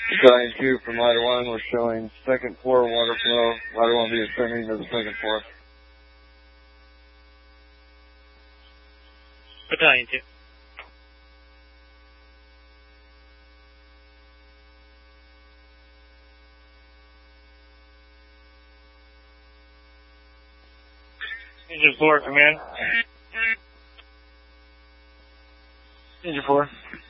Battalion 2 from Ladder 1, we're showing second floor water flow. Ladder 1 be ascending to the second floor. Battalion 2. Engine 4, command. Engine 4.